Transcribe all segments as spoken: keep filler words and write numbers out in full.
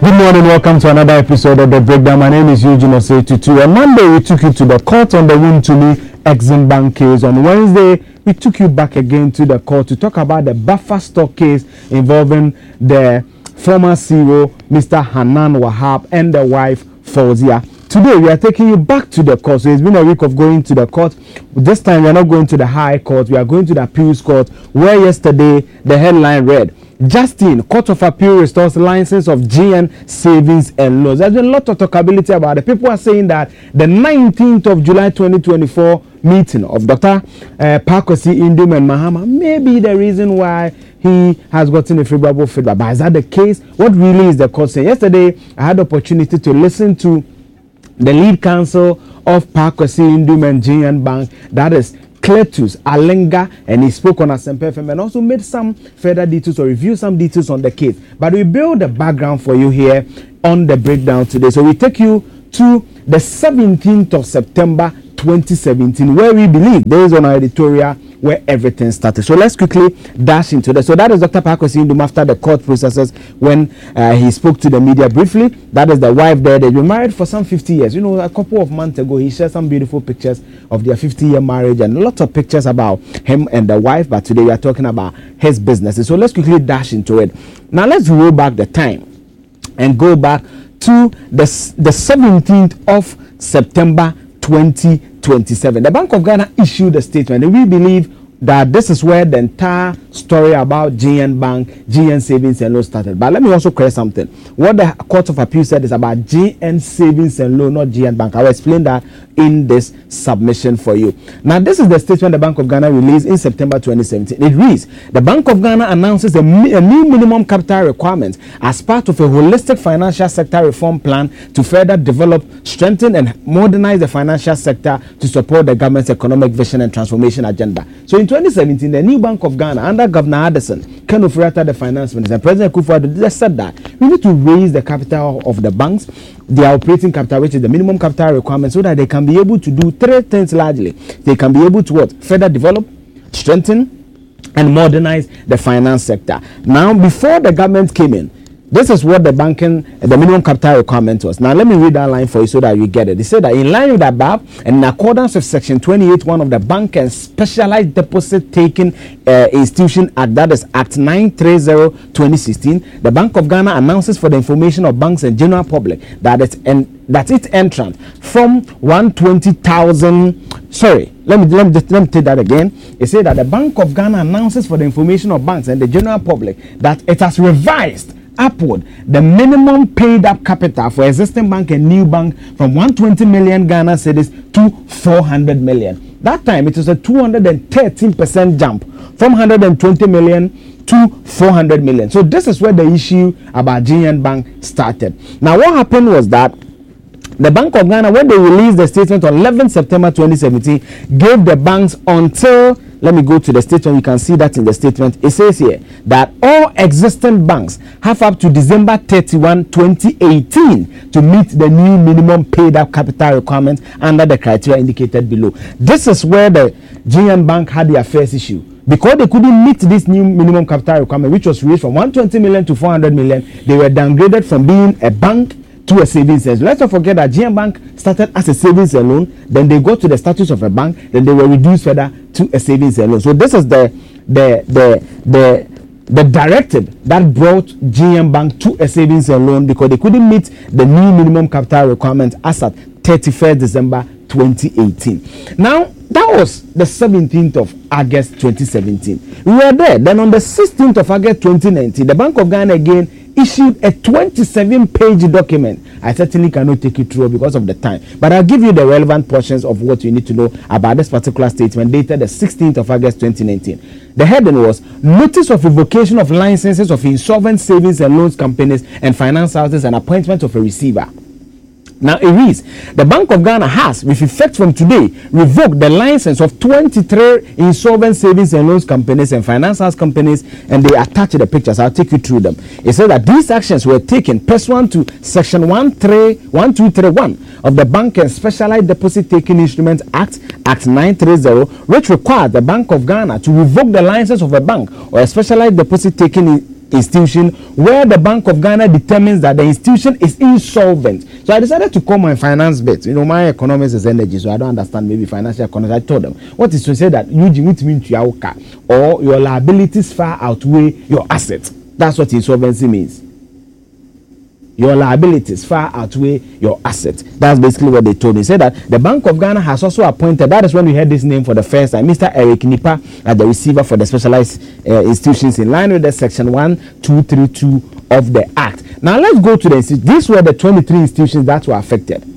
Good morning, welcome to another episode of The Breakdown. My name is Eugene Osei-Tutu. On Monday, we took you to the court on the Wontumi Exim Bank case. On Wednesday, we took you back again to the court to talk about the buffer stock case involving the former C E O, Mister Hanan Wahab, and the wife, Fauzia. Today, we are taking you back to the court. So it's been a week of going to the court. This time, we are not going to the High Court. We are going to the Appeals Court, where yesterday the headline read, Justin, Court of Appeal restores license of G N Savings and Loans. There's been a lot of talkability about it. People are saying that the nineteenth of July twenty twenty-four meeting of Doctor Uh, Pakwesi Indum and Mahama may be the reason why he has gotten a favorable feedback. But is that the case? What really is the court saying? Yesterday, I had the opportunity to listen to the lead counsel of Pakwesi Indum and G N Bank, that is Cletus Alenga, and he spoke on Asempa F M and also made some further details or review some details on the case. But we build the background for you here on the breakdown today. So we take you to the seventeenth of September twenty seventeen, where we believe there is on our editorial where everything started. So let's quickly dash into that. So that is Doctor Pakwesi Indum after the court processes when uh, he spoke to the media briefly. That is the wife there. They've been married for some fifty years. You know, a couple of months ago, he shared some beautiful pictures of their fifty-year marriage and lots of pictures about him and the wife. But today we are talking about his businesses. So let's quickly dash into it. Now let's roll back the time and go back to the, the seventeenth of September twenty twenty-seven. The Bank of Ghana issued a statement, and we believe that this is where the entire story about G N Bank, G N Savings and Loan started. But let me also clear something. What the Court of Appeal said is about G N Savings and Loan, not G N Bank. I will explain that in this submission for you. Now, this is the statement the Bank of Ghana released in September twenty seventeen. It reads, the Bank of Ghana announces a, mi- a new minimum capital requirement as part of a holistic financial sector reform plan to further develop, strengthen, and modernize the financial sector to support the government's economic vision and transformation agenda. So in twenty seventeen, the new Bank of Ghana, under Governor Addison, Ken Ofori-Atta, the finance minister, and President Akufo-Addo, just said that we need to raise the capital of the banks, their operating capital, which is the minimum capital requirement, so that they can be able to do three things largely. They can be able to what? Further develop, strengthen, and modernize the finance sector. Now, before the government came in, this is what the banking, the minimum capital requirement was. Now, let me read that line for you so that you get it. They said that in line with the above, and in accordance with Section twenty-eight one of the Bank and Specialized Deposit Taking uh, Institution Act, that is Act nine thirty twenty sixteen, the Bank of Ghana announces for the information of banks and general public that it's en- that its entrance from one hundred twenty thousand. Sorry, let me let me let me take that again. It said that the Bank of Ghana announces for the information of banks and the general public that it has revised upward the minimum paid up capital for existing bank and new bank from one hundred twenty million Ghana cedis to four hundred million. That time it was a two hundred thirteen percent jump from one hundred twenty million to four hundred million. So this is where the issue about G N Bank started. Now what happened was that the Bank of Ghana, when they released the statement on eleventh September twenty seventeen, gave the banks until, let me go to the statement, you can see that in the statement. It says here that all existing banks have up to December thirty-first, twenty eighteen to meet the new minimum paid up capital requirements under the criteria indicated below. This is where the G N Bank had their first issue. Because they couldn't meet this new minimum capital requirement, which was raised from one hundred twenty million to four hundred million, they were downgraded from being a bank to a savings and loan. Let's not forget that G N Bank started as a savings and loan, then they got to the status of a bank, then they were reduced further to a savings and loan. So this is the the the the the directive that brought G N Bank to a savings and loan because they couldn't meet the new minimum capital requirement as at thirty-first December twenty eighteen. Now that was the seventeenth of August twenty seventeen. We were there. Then on the sixteenth of August twenty nineteen, the Bank of Ghana again issued a twenty-seven page document. I certainly cannot take it through because of the time, but I'll give you the relevant portions of what you need to know about this particular statement dated the sixteenth of August twenty nineteen. The heading was Notice of Revocation of Licenses of Insolvent Savings and Loans Companies and Finance Houses and Appointment of a Receiver. Now it reads, the Bank of Ghana has, with effect from today, revoked the license of twenty-three insolvent savings and loans companies and finance house companies, and they attach the pictures. I'll take you through them. It says that these actions were taken pursuant to Section one three one two three one of the Bank and Specialized Deposit Taking Instruments Act, Act nine thirty, which requires the Bank of Ghana to revoke the license of a bank or a specialized deposit taking institution where the Bank of Ghana determines that the institution is insolvent. So I decided to call my finance bit. You know, my economics is energy, so I don't understand maybe financial economics. I told them, what is to say that you which means you are or your liabilities far outweigh your assets. That's what insolvency means. Your liabilities far outweigh your assets. That's basically what they told me. They said that the Bank of Ghana has also appointed, that is when we heard this name for the first time, Mister Eric Nipa as the receiver for the specialized uh, institutions in line with the section one two three two of the Act. Now let's go to the institutions. These were the twenty-three institutions that were affected.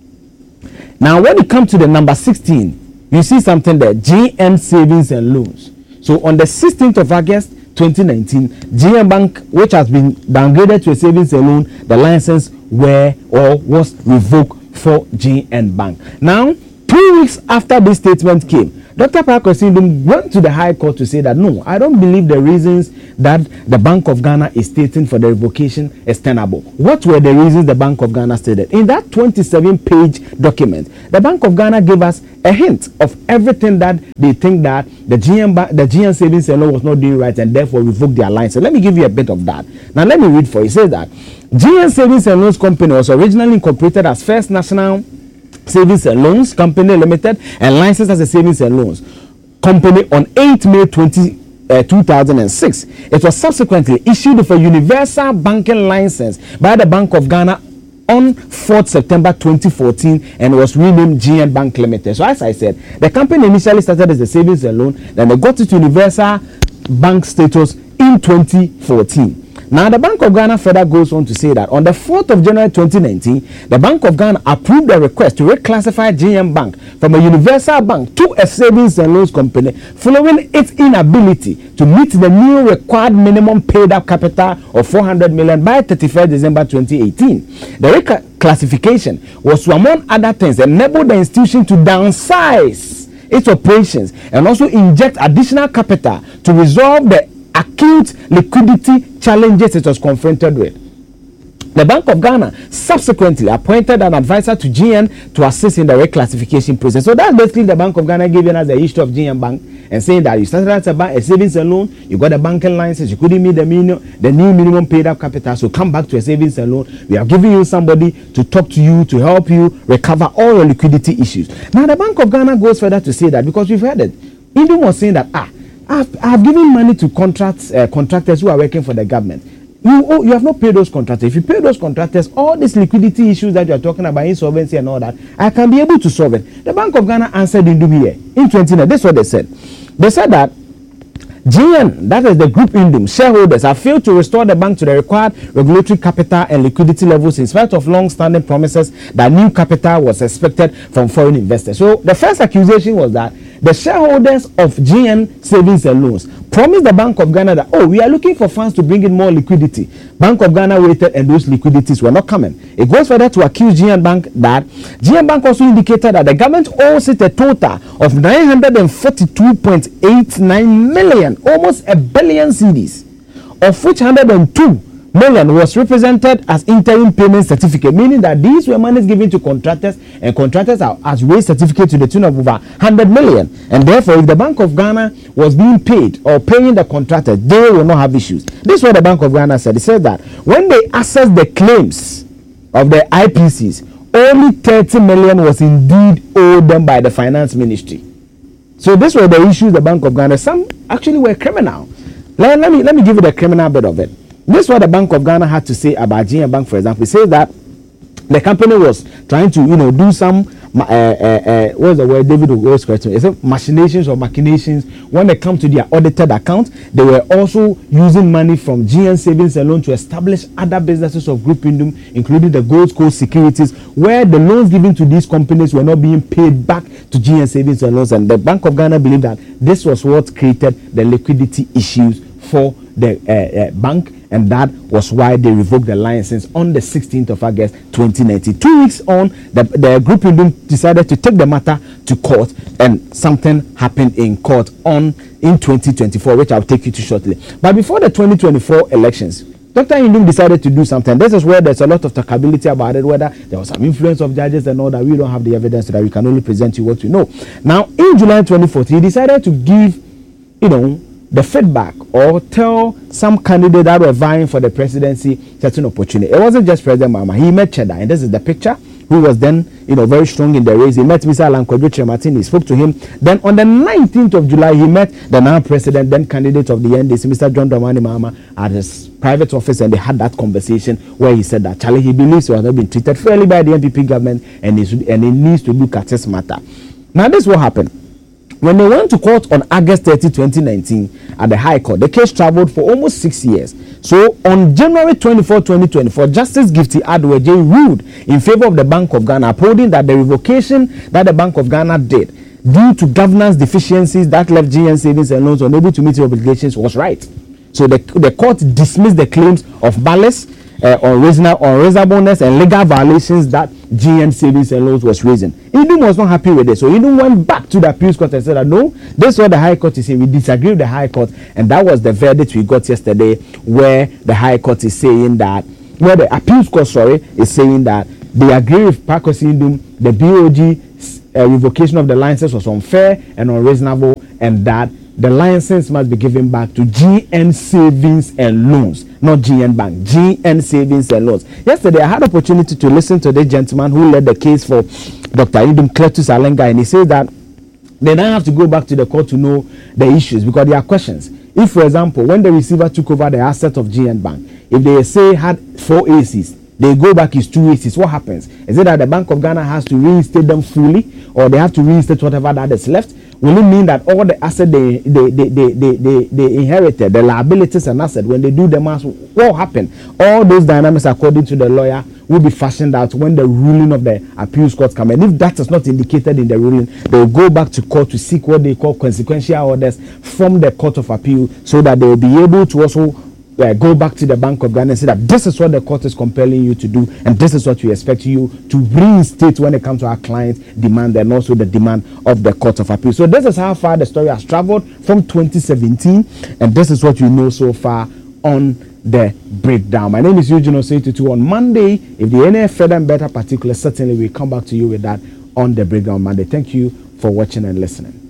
Now when it comes to the number sixteen, you see something there, G N Savings and Loans. So on the sixteenth of August twenty nineteen, G N Bank, which has been downgraded to a savings and loan, the license were or was revoked for G N Bank. Now, two weeks after this statement came, Doctor Parker Sindum went to the High Court to say that no, I don't believe the reasons that the Bank of Ghana is stating for the revocation is tenable. What were the reasons the Bank of Ghana stated? In that twenty-seven page document, the Bank of Ghana gave us a hint of everything that they think that the G N, ba- the G N Savings and Loan was not doing right and therefore revoked their license. Let me give you a bit of that. Now let me read for you. It says that G N Savings and Loans Company was originally incorporated as First National Savings and Loans Company Limited and licensed as a Savings and Loans Company on eighth May two thousand six. It was subsequently issued with a universal banking license by the Bank of Ghana on fourth September twenty fourteen and was renamed G N Bank Limited. So as I said, the company initially started as a savings and loan, then they got it to universal bank status in twenty fourteen. Now, the Bank of Ghana further goes on to say that on the fourth of January twenty nineteen, the Bank of Ghana approved a request to reclassify G M Bank from a universal bank to a savings and loans company following its inability to meet the new required minimum paid up capital of four hundred million by thirty-first December twenty eighteen. The reclassification was to, among other things, enable the institution to downsize its operations and also inject additional capital to resolve the acute liquidity challenges it was confronted with. The Bank of Ghana subsequently appointed an advisor to G N to assist in the reclassification process. So that's basically the Bank of Ghana giving us the history of G N Bank and saying that you started as a, bank, a savings and loan, you got a banking license, you couldn't meet the minimum, the new minimum paid up capital, so come back to a savings and loan. We are giving you somebody to talk to you, to help you recover all your liquidity issues. Now the Bank of Ghana goes further to say that, because we've heard it, Indum was saying that, ah, I've, I've given money to contracts, uh, contractors who are working for the government. You, oh, you have not paid those contractors. If you pay those contractors, all these liquidity issues that you are talking about, insolvency and all that, I can be able to solve it. The Bank of Ghana answered Indum here in twenty nineteen. This is what they said. They said that G N, that is the group Indum, shareholders have failed to restore the bank to the required regulatory capital and liquidity levels in spite of long-standing promises that new capital was expected from foreign investors. So the first accusation was that the shareholders of G N Savings and Loans promised the Bank of Ghana that, oh, we are looking for funds to bring in more liquidity. Bank of Ghana waited and those liquidities were not coming. It goes further to accuse G N Bank that G N Bank also indicated that the government owes it a total of nine hundred forty-two point eight nine million, almost a billion C Ds, of which one hundred two million was represented as interim payment certificate, meaning that these were monies given to contractors, and contractors are as raised certificate to the tune of over one hundred million. And therefore, if the Bank of Ghana was being paid or paying the contractor, they will not have issues. This is what the Bank of Ghana said. It said that when they assessed the claims of the I P Cs, only thirty million was indeed owed them by the finance ministry. So this were the issues the Bank of Ghana. Some actually were criminal. Let, let me let me give you the criminal bit of it. This is what the Bank of Ghana had to say about G N Bank, for example. It says that the company was trying to, you know, do some, uh, uh, uh, what was the word David was question? It said machinations or machinations. When they come to their audited account, they were also using money from G N Savings and Loan to establish other businesses of Group Indum, including the Gold Coast Securities, where the loans given to these companies were not being paid back to G N Savings and Loans. And the Bank of Ghana believed that this was what created the liquidity issues for the uh, uh, bank, and that was why they revoked the license on the sixteenth of August twenty nineteen. Two weeks on, the, the group decided to take the matter to court, and something happened in court on in twenty twenty-four, which I'll take you to shortly. But before the twenty twenty-four elections, Doctor Indum decided to do something. This is where there's a lot of talkability about it, whether there was some influence of judges and all that. We don't have the evidence, so that we can only present you what we know. Now, in July twenty fourteen, he decided to give, you know, the feedback or tell some candidate that were vying for the presidency certain opportunity. It wasn't just President Mahama. He met Cheddar, and this is the picture, who was then, you know, very strong in the race. He met Mister Alan Kwadwo Martin. He spoke to him. Then on the nineteenth of July, he met the now president, then candidate of the N D C, Mister John Dramani Mahama, at his private office, and they had that conversation where he said that Charlie, he believes he has not been treated fairly by the N P P government, and he, should, and he needs to look at this matter. Now, this is what happened. When they went to court on August thirtieth, twenty nineteen, at the High Court, the case traveled for almost six years. So, on January twenty-fourth, twenty twenty-four, Justice Gifty Adwoje ruled in favor of the Bank of Ghana, upholding that the revocation that the Bank of Ghana did due to governance deficiencies that left G N Savings and Loans unable to meet the obligations was right. So, the, the court dismissed the claims of malice, uh, unreasonableness, and legal violations that G N Savings and Loans was raising. Idum was not happy with it, so Idum went back to the appeals court and said that no, this is what the High Court is saying. We disagree with the High Court, and that was the verdict we got yesterday, where the High Court is saying that, where the appeals court, sorry, is saying that they agree with Pakosi Idum, the B O G uh, revocation of the license was unfair and unreasonable, and that the license must be given back to G N Savings and Loans, not G N Bank, G N Savings and Loans. Yesterday, I had opportunity to listen to the gentleman who led the case for Doctor Idum, Cletus Alenga, and he said that they now have to go back to the court to know the issues because there are questions. If, for example, when the receiver took over the asset of G N Bank, if they say had four A Cs, they go back is two A Cs, what happens? Is it that the Bank of Ghana has to reinstate them fully, or they have to reinstate whatever that is left? Will it mean that all the assets they they, they, they, they, they, they inherited, the liabilities and assets, when they do the mass, what happened? All those dynamics, according to the lawyer, will be fashioned out when the ruling of the appeals court comes. And if that is not indicated in the ruling, they will go back to court to seek what they call consequential orders from the Court of Appeal, so that they will be able to also Uh, go back to the Bank of Ghana and say that this is what the court is compelling you to do, and this is what we expect you to reinstate when it comes to our client's demand and also the demand of the Court of Appeal. So this is how far the story has traveled from twenty seventeen, and this is what you know so far on the breakdown. My name is Eugene Osei Tutu. On Monday, if there are any further and better particulars, certainly we'll come back to you with that on the breakdown Monday. Thank you for watching and listening.